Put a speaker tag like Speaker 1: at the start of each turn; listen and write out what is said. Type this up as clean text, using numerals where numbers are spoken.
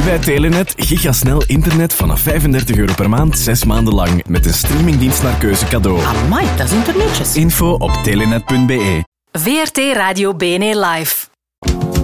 Speaker 1: bij Telenet gigasnel internet vanaf €35 per maand, 6 maanden lang. Met een streamingdienst naar keuze cadeau.
Speaker 2: Amai, dat is internetjes.
Speaker 1: Info op telenet.be.
Speaker 3: VRT Radio BNE Live.